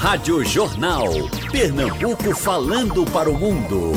Rádio Jornal. Pernambuco falando para o mundo.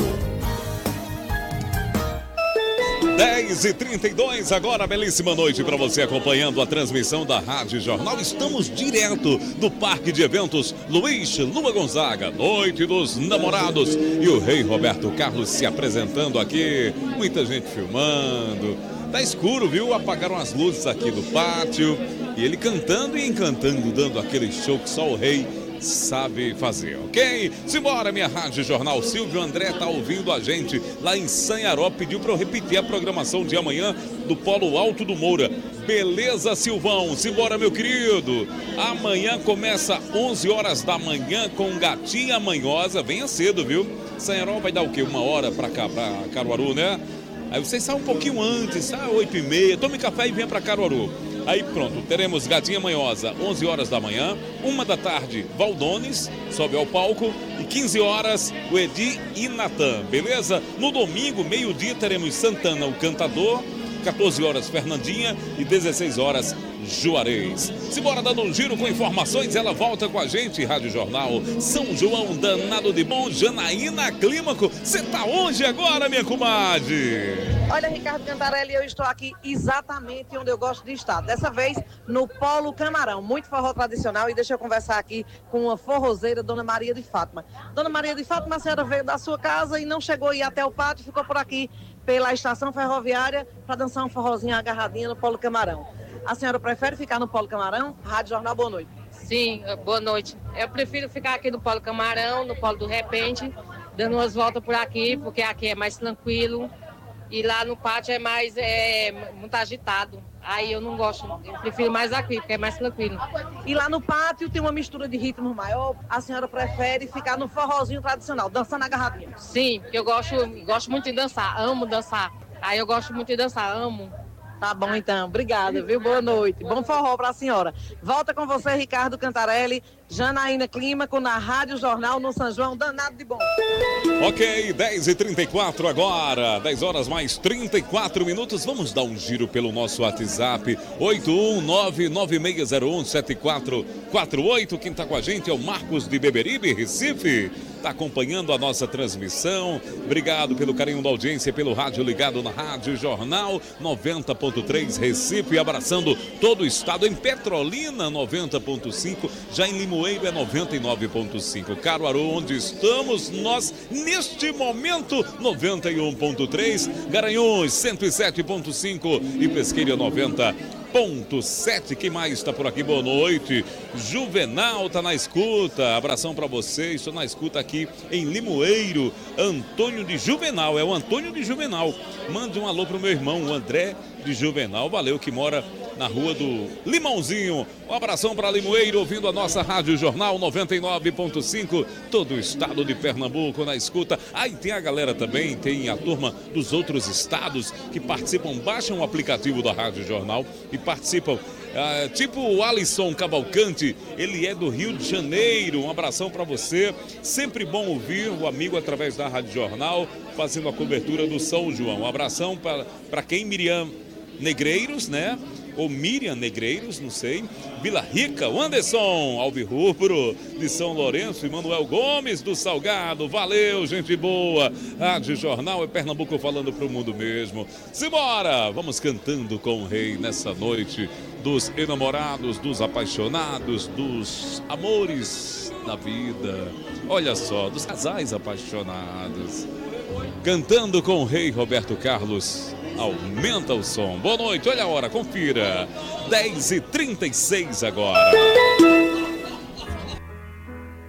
10h32, agora, belíssima noite para você acompanhando a transmissão da Rádio Jornal. Estamos direto do Parque de Eventos Luiz Lua Gonzaga, Noite dos Namorados. E o rei Roberto Carlos se apresentando aqui, muita gente filmando. Tá escuro, viu? Apagaram as luzes aqui do pátio. E ele cantando e encantando, dando aquele show que só o rei sabe fazer, ok? Simbora, minha Rádio Jornal. Silvio André tá ouvindo a gente lá em Sanharó, pediu para eu repetir a programação de amanhã do Polo Alto do Moura. Beleza, Silvão? Simbora, meu querido. Amanhã começa 11 horas da manhã com Gatinha Manhosa. Venha cedo, viu? Sanharó vai dar o quê? 1 hora para cá, para Caruaru, né? Aí vocês saem um pouquinho antes, 8h30, tome café e venha para Caruaru. Aí pronto, teremos Gatinha Manhosa, 11 horas da manhã, 1 da tarde, Valdones, sobe ao palco, e 15 horas, o Edi e Natan, beleza? No domingo, meio-dia, teremos Santana, o Cantador, 14 horas, Fernandinha, e 16 horas, Juarez. Simbora dando um giro com informações, ela volta com a gente, Rádio Jornal. São João, danado de bom, Janaína Clímaco, você tá onde agora, minha comadre? Olha, Ricardo Cantarelli, eu estou aqui exatamente onde eu gosto de estar. Dessa vez, no Polo Camarão, muito forró tradicional. E deixa eu conversar aqui com uma forrozeira, Dona Maria de Fátima. Dona Maria de Fátima, a senhora veio da sua casa e não chegou a ir até o pátio, ficou por aqui pela estação ferroviária para dançar um forrozinho agarradinho no Polo Camarão. A senhora prefere ficar no Polo Camarão? Rádio Jornal, boa noite. Sim, boa noite. Eu prefiro ficar aqui no Polo Camarão, no Polo do Repente, dando umas voltas por aqui, porque aqui é mais tranquilo. E lá no pátio é mais muito agitado. Aí eu não gosto, eu prefiro mais aqui, porque é mais tranquilo. E lá no pátio tem uma mistura de ritmo maior. A senhora prefere ficar no forrozinho tradicional, dançando agarradinho? Sim, porque eu gosto muito de dançar, amo dançar. Aí eu gosto muito de dançar, amo. Tá bom, então. Obrigada, viu? Boa noite. Bom forró pra senhora. Volta com você, Ricardo Cantarelli, Janaína Clímaco, na Rádio Jornal, no São João, danado de bom. Ok, 10h34 agora, 10 horas mais 34 minutos. Vamos dar um giro pelo nosso WhatsApp, 81996017448. Quem tá com a gente é o Marcos de Beberibe, Recife. Está acompanhando a nossa transmissão. Obrigado pelo carinho da audiência, pelo rádio ligado na Rádio Jornal 90.3 Recife, abraçando todo o estado. Em Petrolina 90.5, já em Limoeiro é 99.5. Caruaru, onde estamos nós neste momento, 91.3. Garanhuns 107.5 e Pesqueira 90.7. Quem mais está por aqui? Boa noite. Juvenal está na escuta. Abração para vocês. Estou na escuta aqui em Limoeiro. Antônio de Juvenal. É o Antônio de Juvenal. Mande um alô pro meu irmão, o André de Juvenal. Valeu, que mora na rua do Limãozinho. Um abração para Limoeiro, ouvindo a nossa Rádio Jornal 99.5. Todo o estado de Pernambuco na escuta. Aí tem a galera também, tem a turma dos outros estados que participam. Baixam o aplicativo da Rádio Jornal e participam. Tipo o Alisson Cavalcante, ele é do Rio de Janeiro. Um abração para você. Sempre bom ouvir o amigo através da Rádio Jornal, fazendo a cobertura do São João. Um abração para quem? Miriam Negreiros, né? Ou Miriam Negreiros, não sei. Vila Rica, o Anderson Alvirrubro de São Lourenço e Manuel Gomes do Salgado. Valeu, gente boa. Rádio Jornal é Pernambuco falando pro mundo mesmo. Simbora! Vamos cantando com o rei nessa noite dos enamorados, dos apaixonados, dos amores da vida. Olha só, dos casais apaixonados. Cantando com o rei Roberto Carlos. Aumenta o som. Boa noite, olha a hora, confira. 10h36 agora.